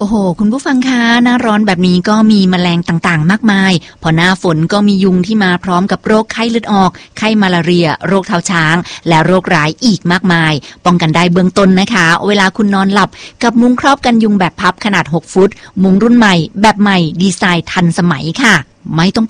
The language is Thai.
โอ้โหคุณผู้ฟังคะหน้าร้อนแบบนี้ก็มีแมลงต่างๆมากมายพอหน้าฝนก็มียุงที่มาพร้อมกับโรคไข้เลือดออกไข้มาลาเรียโรคเท้าช้างและโรคร้ายอีกมากมายป้องกันได้เบื้องต้นนะคะเวลาคุณนอนหลับกับมุ้งครอบกันยุงแบบพับขนาด6 ฟุตมุ้งรุ่นใหม่แบบใหม่ดีไซน์ทันสมัยค่ะไม่ต้อง